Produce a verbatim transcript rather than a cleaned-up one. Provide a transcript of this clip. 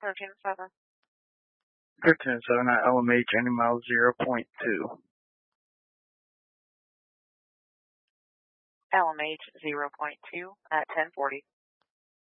thirteen seven. thirteen seven at L M H, animal zero point two. L M H zero point two at ten forty.